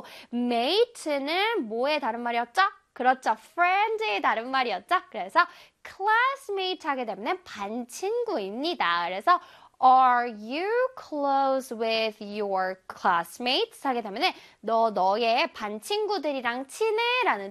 되고 mate는 뭐의 다른 말이었죠? 그렇죠. friend의 다른 말이었죠. 그래서 classmate 하게 되면 반 친구입니다. 그래서 Are you close with your classmates? 하게 되면 너의 반 친구들이랑 친해? 라는